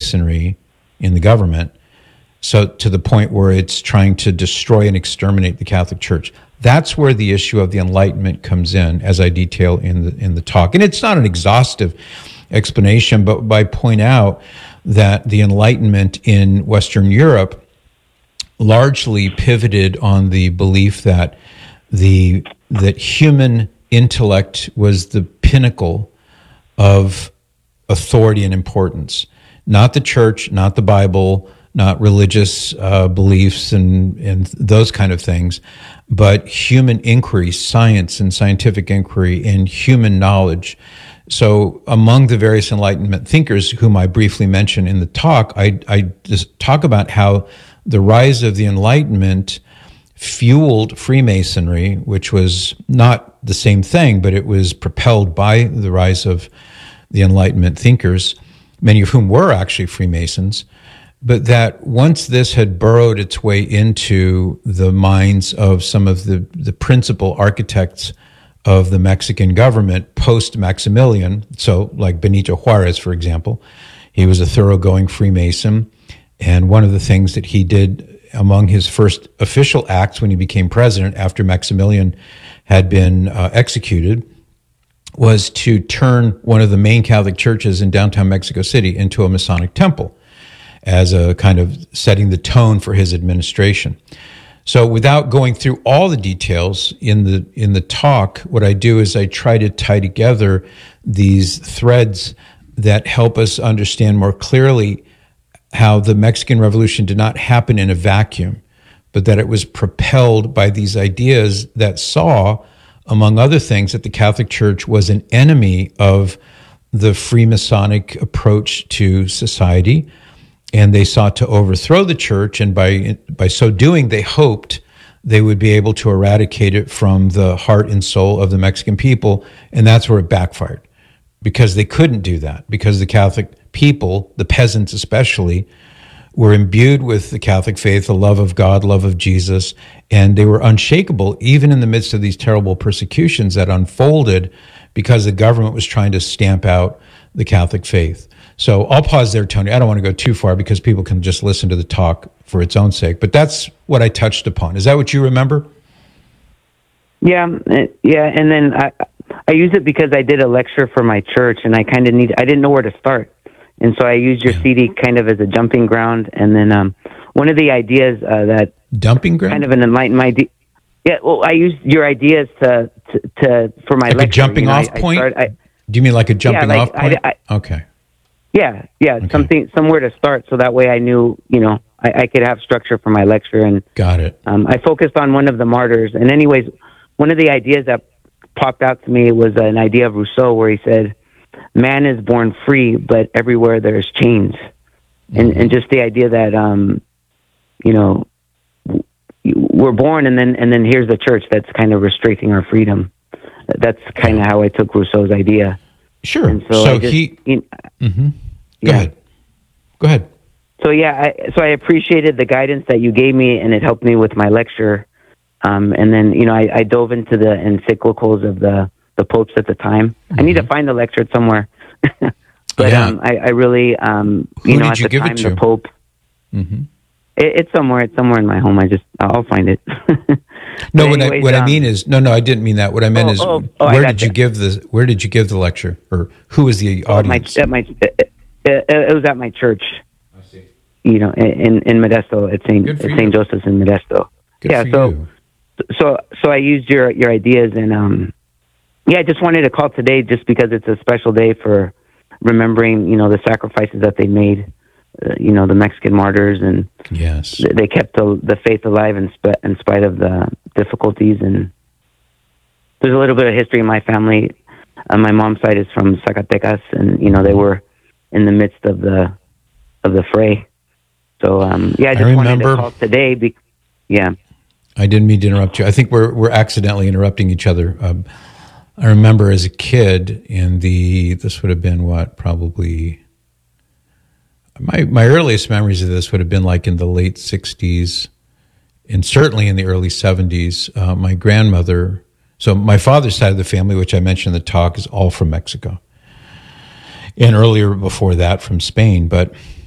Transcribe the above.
Freemasonry in the government, so to the point where it's trying to destroy and exterminate the Catholic Church. That's where the issue of the Enlightenment comes in, as I detail in the talk. And it's not an exhaustive explanation, but I point out that the Enlightenment in Western Europe largely pivoted on the belief that human intellect was the pinnacle of authority and importance. Not the church, not the Bible, not religious beliefs and those kind of things, but human inquiry, science and scientific inquiry, and human knowledge. So among the various Enlightenment thinkers whom I briefly mentioned in the talk, I just talk about how the rise of the Enlightenment fueled Freemasonry, which was not the same thing, but it was propelled by the rise of the Enlightenment thinkers, many of whom were actually Freemasons. But that once this had burrowed its way into the minds of some of the principal architects of the Mexican government post-Maximilian, so like Benito Juarez, for example, he was a thoroughgoing Freemason. And one of the things that he did among his first official acts when he became president after Maximilian had been executed was to turn one of the main Catholic churches in downtown Mexico City into a Masonic temple, as a kind of setting the tone for his administration. So without going through all the details in the talk, what I do is I try to tie together these threads that help us understand more clearly how the Mexican Revolution did not happen in a vacuum, but that it was propelled by these ideas that saw, among other things, that the Catholic Church was an enemy of the Freemasonic approach to society, and they sought to overthrow the church, and by so doing, they hoped they would be able to eradicate it from the heart and soul of the Mexican people, and that's where it backfired, because they couldn't do that, because the Catholic people, the peasants especially, were imbued with the Catholic faith, the love of God, love of Jesus, and they were unshakable, even in the midst of these terrible persecutions that unfolded because the government was trying to stamp out the Catholic faith. So I'll pause there, Tony. I don't want to go too far because people can just listen to the talk for its own sake. But that's what I touched upon. Is that what you remember? Yeah. And then I use it because I did a lecture for my church, and I didn't know where to start. And so I used your CD kind of as a jumping ground. And then one of the ideas that... Dumping ground? Kind of an enlightened idea. Yeah, well, I used your ideas for my like lecture. A jumping off point? Do you mean like a jumping off point? Okay. Yeah, okay. Somewhere to start, so that way I knew, I could have structure for my lecture. And got it. I focused on one of the martyrs. And anyways, one of the ideas that popped out to me was an idea of Rousseau, where he said, man is born free, but everywhere there's chains. Mm-hmm. And just the idea that, we're born, and then here's the church that's kind of restricting our freedom. That's kind of how I took Rousseau's idea. Sure. And so Go ahead. So I appreciated the guidance that you gave me, and it helped me with my lecture. And then I dove into the encyclicals of the popes at the time. Mm-hmm. I need to find the lecture somewhere, but I really Who did at you the give time it to? the Pope. Mm-hmm. It's somewhere in my home. I'll find it. No, what I mean is, no, I didn't mean that. What I meant is, where did you give the lecture, or who was the audience? It was at my church. I see. In Modesto, at St. Joseph's in Modesto. So I used your ideas, and I just wanted to call today just because it's a special day for remembering the sacrifices that they made. The Mexican martyrs, and yes, they kept the faith alive in spite of the difficulties. And there's a little bit of history in my family. My mom's side is from Zacatecas, and they were in the midst of the fray. So I just wanted to call today. I didn't mean to interrupt you. I think we're accidentally interrupting each other. I remember as a kid this would have been probably. My earliest memories of this would have been like in the late 60s and certainly in the early 70s. My grandmother, so my father's side of the family, which I mentioned in the talk, is all from Mexico. And earlier before that from Spain. But